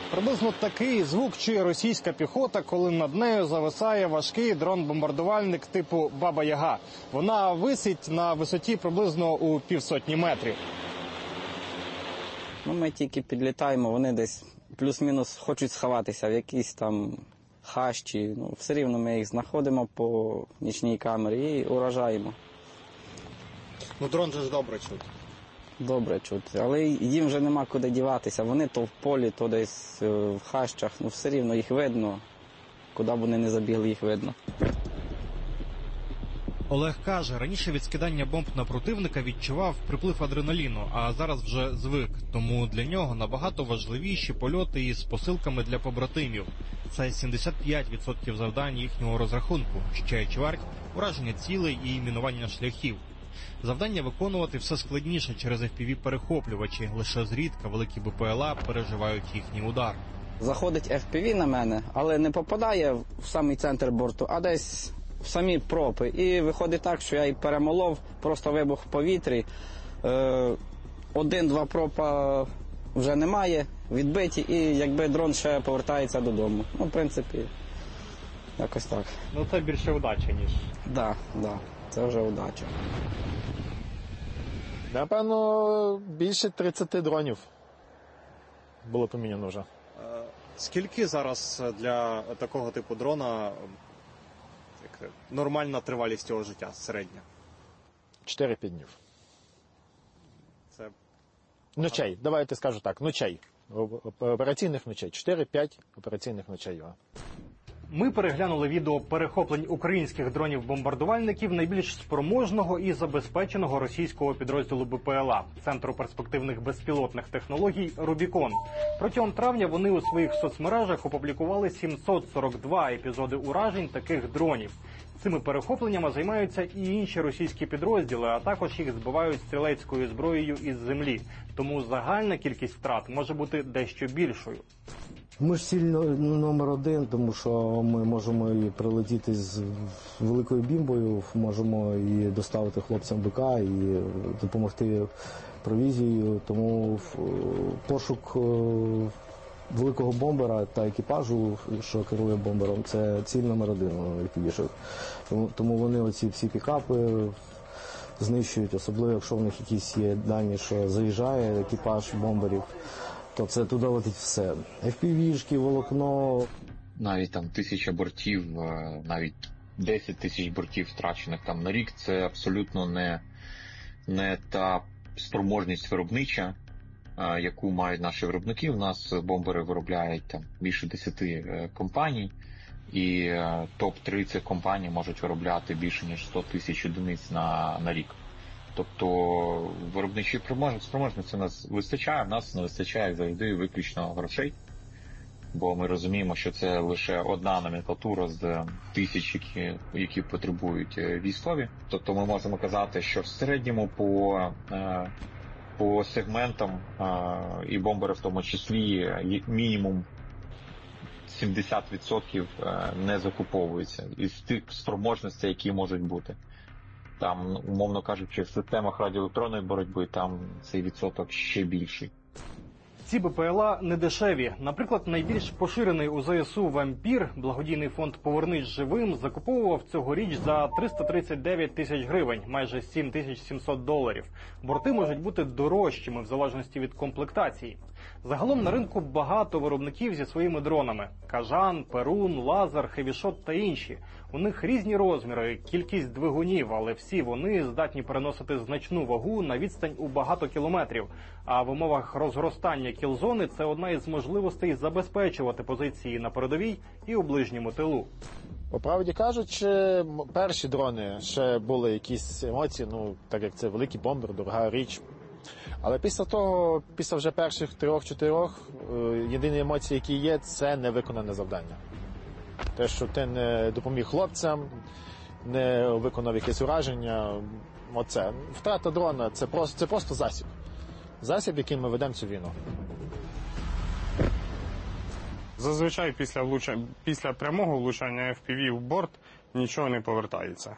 Приблизно такий звук чує російська піхота, коли над нею зависає важкий дрон-бомбардувальник типу «Баба-Яга». Вона висить на висоті приблизно у 150 метрів. Ми тільки підлітаємо, вони десь плюс-мінус хочуть сховатися в якійсь там хащі. Все рівно ми їх знаходимо по нічній камері і уражаємо. Дрон же ж добре чути. Добре чути, але їм вже нема куди діватися. Вони то в полі, то десь в хащах. Все рівно їх видно. Куди б вони не забігли, їх видно. Олег каже, раніше від скидання бомб на противника відчував приплив адреналіну, а зараз вже звик. Тому для нього набагато важливіші польоти із посилками для побратимів. Це 75% завдань їхнього розрахунку, ще чверть – ураження цілей і мінування шляхів. Завдання виконувати все складніше через FPV-перехоплювачі. Лише зрідка великі БПЛА переживають їхній удар. Заходить FPV на мене, але не попадає в самий центр борту, а десь в самі пропи. І виходить так, що я і перемолов, просто вибух в повітрі. Один-два пропа вже немає, відбиті, і якби дрон ще повертається додому. В принципі, якось так. Це більше удача, ніж... Так, це вже удача. Напевно, більше 30 дронів було поміняно вже. Скільки зараз для такого типу дрона нормальна тривалість його життя, середня? 4-5 днів. Це... Ночей, давайте скажу так, ночей. Операційних ночей. 4-5 операційних ночей. Ми переглянули відео перехоплень українських дронів-бомбардувальників найбільш спроможного і забезпеченого російського підрозділу БПЛА – Центру перспективних безпілотних технологій «Рубікон». Протягом травня вони у своїх соцмережах опублікували 742 епізоди уражень таких дронів. Цими перехопленнями займаються і інші російські підрозділи, а також їх збивають стрілецькою зброєю із землі. Тому загальна кількість втрат може бути дещо більшою. Ми ж ціль номер один, тому що ми можемо і прилетіти з великою бімбою, можемо і доставити хлопцям БК, і допомогти провізією. Тому пошук великого бомбера та екіпажу, що керує бомбером, це ціль номер один екіпажів. Тому вони оці всі пікапи знищують, особливо якщо в них якісь є дані, що заїжджає екіпаж бомберів, то це туди летить все. FPV-шки, волокно. Навіть там 1000 бортів, навіть 10 тисяч бортів втрачених там на рік, це абсолютно не та спроможність виробнича, яку мають наші виробники. У нас бомбери виробляють там більше 10 компаній, і топ-3 цих компаній можуть виробляти більше ніж 100 тисяч одиниць на рік. Тобто виробничі спроможності у нас вистачає, в нас не вистачає завжди виключно грошей, бо ми розуміємо, що це лише одна номенклатура з тисяч, які потребують військові. Тобто ми можемо казати, що в середньому по сегментам, і бомбери в тому числі, мінімум 70% не закуповуються із тих спроможностей, які можуть бути. Там, умовно кажучи, в системах радіоелектронної боротьби там цей відсоток ще більший. Ці БПЛА не дешеві. Наприклад, найбільш поширений у ЗСУ «Вампір» благодійний фонд «Повернись живим» закуповував цьогоріч за 339 тисяч гривень, майже $7700. Борти можуть бути дорожчими в залежності від комплектації. Загалом на ринку багато виробників зі своїми дронами – Кажан, Перун, Лазер, Хевішот та інші. У них різні розміри, кількість двигунів, але всі вони здатні переносити значну вагу на відстань у багато кілометрів. А в умовах розгоростання кілзони це одна із можливостей забезпечувати позиції на передовій і у ближньому тилу. По правді кажучи, перші дрони ще були якісь емоції, так як це великий бомбер, дорога річ. Але після того, після вже перших 3-4, єдині емоції, які є, це невиконане завдання. Те, що ти не допоміг хлопцям, не виконав якесь ураження, оце. Втрата дрона – це просто засіб. Засіб, яким ми ведемо цю війну. Зазвичай після прямого влучання FPV в борт нічого не повертається.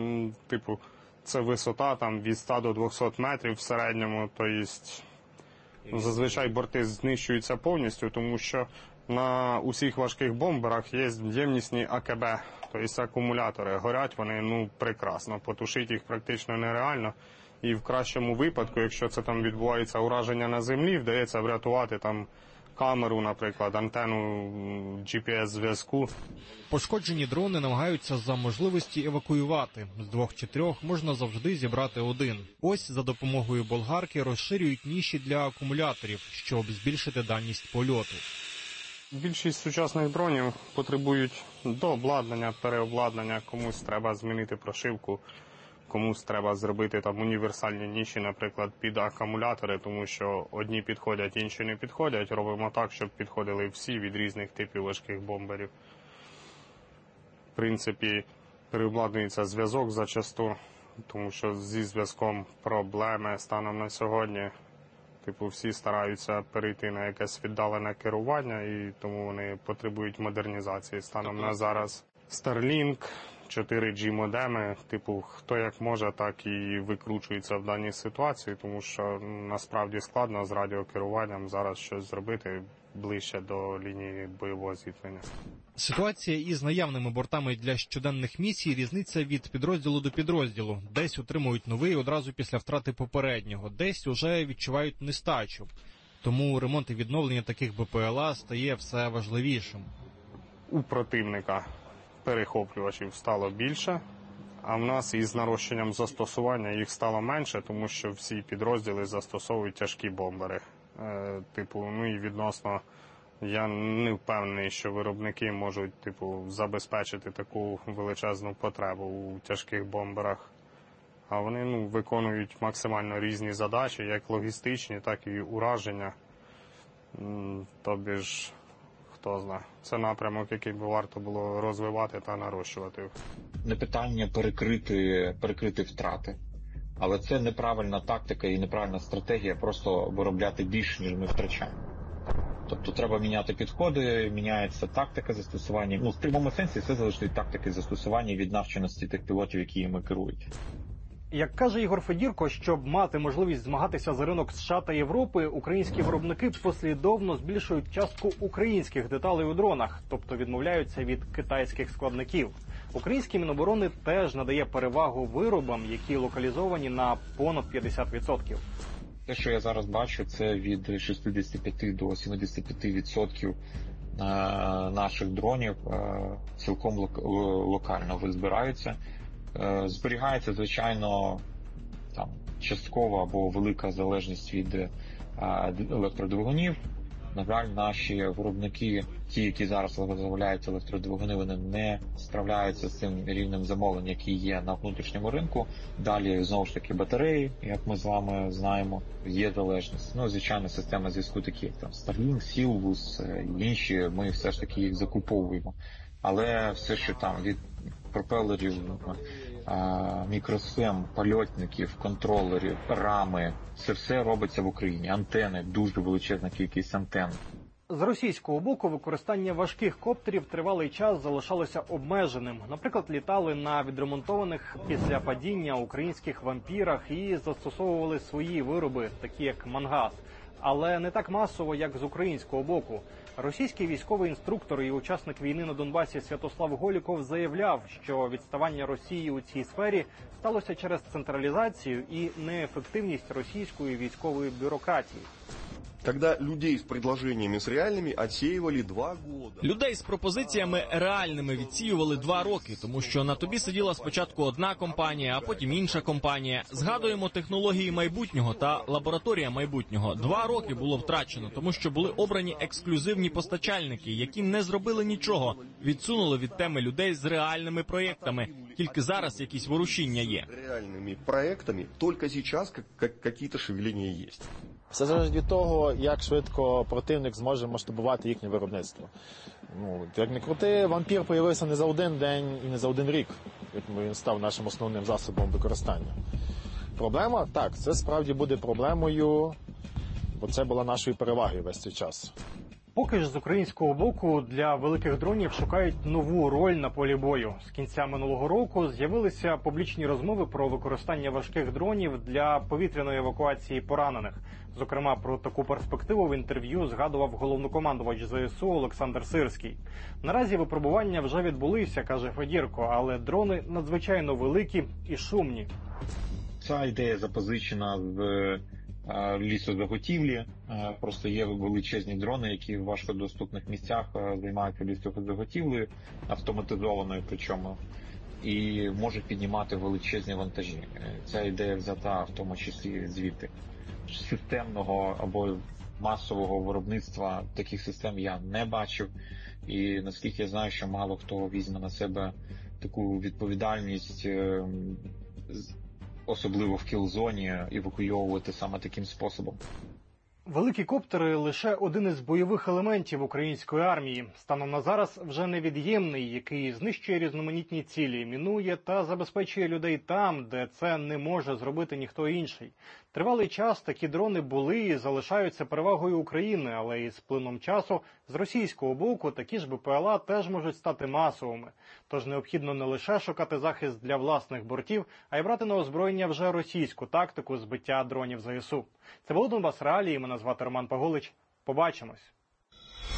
Це висота там від 100 до 200 метрів в середньому, тобто Зазвичай борти знищуються повністю, тому що на усіх важких бомберах є ємнісні АКБ, тобто акумулятори. Горять вони прекрасно, потушити їх практично нереально. І в кращому випадку, якщо це там відбувається ураження на землі, вдається врятувати там камеру, наприклад, антенну GPS-зв'язку. Пошкоджені дрони намагаються за можливості евакуювати. З 2 чи 3 можна завжди зібрати один. Ось за допомогою болгарки розширюють ніші для акумуляторів, щоб збільшити дальність польоту. Більшість сучасних дронів потребують дообладнання, переобладнання, комусь треба змінити прошивку, комусь треба зробити там універсальні ніші, наприклад, під акумулятори, тому що одні підходять, інші не підходять. Робимо так, щоб підходили всі від різних типів важких бомберів. В принципі, переобладнується зв'язок зачасту, тому що зі зв'язком проблеми станом на сьогодні. Всі стараються перейти на якесь віддалене керування, і тому вони потребують модернізації. Станом на зараз Starlink, 4G модеми, хто як може, так і викручується в даній ситуації, тому що насправді складно з радіокеруванням зараз щось зробити ближче до лінії бойового зіткнення. Ситуація із наявними бортами для щоденних місій різниця від підрозділу до підрозділу. Десь отримують новий одразу після втрати попереднього, десь уже відчувають нестачу. Тому ремонт і відновлення таких БПЛА стає все важливішим. У противника перехоплювачів стало більше, а в нас із нарощенням застосування їх стало менше, тому що всі підрозділи застосовують тяжкі бомбери. І відносно я не впевнений, що виробники можуть забезпечити таку величезну потребу у тяжких бомберах. А вони виконують максимально різні задачі, як логістичні, так і ураження. Тобі ж, хто знає, це напрямок, який би варто було розвивати та нарощувати. Не питання перекрити втрати. Але це неправильна тактика і неправильна стратегія просто виробляти більше, ніж ми втрачаємо. Тобто треба міняти підходи, міняється тактика застосування. В прямому сенсі все залежить від тактики застосування і від навченості тих пілотів, які їми керують. Як каже Ігор Федірко, щоб мати можливість змагатися за ринок США та Європи, українські виробники послідовно збільшують частку українських деталей у дронах, тобто відмовляються від китайських складників. Українське Міноборони теж надає перевагу виробам, які локалізовані на понад 50%. Те, що я зараз бачу, це від 65 до 75% наших дронів цілком локально збираються. Зберігається, звичайно, часткова або велика залежність від електродвигунів. На жаль, наші виробники, ті, які зараз виробляють електродвигуни, вони не справляються з цим рівнем замовлень, який є на внутрішньому ринку. Далі, знову ж таки, батареї, як ми з вами знаємо, є залежність. Звичайно, система зв'язку такі, як Starlink, Silvus і інші, ми все ж таки їх закуповуємо. Але все, що від пропелерів, мікросхем, польотників, контролерів, рами, це все робиться в Україні. Антени, дуже величезна кількість антен. З російського боку використання важких коптерів тривалий час залишалося обмеженим. Наприклад, літали на відремонтованих після падіння українських вампірах і застосовували свої вироби, такі як Мангас. Але не так масово, як з українського боку. Російський військовий інструктор і учасник війни на Донбасі Святослав Голіков заявляв, що відставання Росії у цій сфері сталося через централізацію і неефективність російської військової бюрократії. Когда людей з предложениями, з реальними отсеивали 2 года. Людей з пропозиціями реальними відсіювали 2 роки, тому що на тобі сиділа спочатку одна компанія, а потім інша компанія. Згадуємо технології майбутнього та лабораторія майбутнього. 2 роки було втрачено, тому що були обрані ексклюзивні постачальники, які не зробили нічого, відсунули від теми людей з реальними проєктами. Тільки зараз якісь ворушіння є. Реальними проєктами, тільки зараз якісь шевелення є. Все залежить від того, як швидко противник зможе масштабувати їхнє виробництво. Як не крути, вампір з'явився не за один день і не за один рік, як він став нашим основним засобом використання. Проблема? Так, це справді буде проблемою, бо це була нашою перевагою весь цей час. Поки ж з українського боку для великих дронів шукають нову роль на полі бою. З кінця минулого року з'явилися публічні розмови про використання важких дронів для повітряної евакуації поранених. Зокрема, про таку перспективу в інтерв'ю згадував головнокомандувач ЗСУ Олександр Сирський. Наразі випробування вже відбулися, каже Федірко, але дрони надзвичайно великі і шумні. Ця ідея запозичена в лісозаготівлі. Просто є величезні дрони, які в важкодоступних місцях займаються лісозаготівлею, автоматизованою причому, і можуть піднімати величезні вантажі. Ця ідея взята в тому числі звідти. Системного або масового виробництва таких систем я не бачив. І наскільки я знаю, що мало хто візьме на себе таку відповідальність, особливо в кіл-зоні, евакуйовувати саме таким способом. Великі коптери – лише один із бойових елементів української армії. Станом на зараз вже невід'ємний, який знищує різноманітні цілі, мінує та забезпечує людей там, де це не може зробити ніхто інший. Тривалий час такі дрони були і залишаються перевагою України, але із плином часу з російського боку такі ж БПЛА теж можуть стати масовими. Тож необхідно не лише шукати захист для власних бортів, а й брати на озброєння вже російську тактику збиття дронів ЗСУ. Це було Донбас Реалії, мене звати Роман Паголич. Побачимось.